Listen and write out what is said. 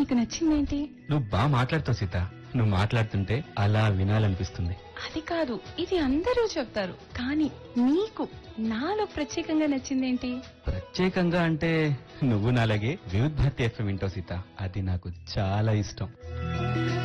నీకు నచ్చిందేంటి? నువ్వు బాగా మాట్లాడుతావు సీత. నువ్వు మాట్లాడుతుంటే అలా వినాలనిపిస్తుంది. అది కాదు, ఇది అందరూ చెప్తారు, కానీ నీకు నాలో ప్రత్యేకంగా నచ్చిందేంటి? ప్రత్యేకంగా అంటే నువ్వు నాలాగే వివిధ భారతి ఎఫ్ఎం వింటావు సీత. అది నాకు చాలా ఇష్టం.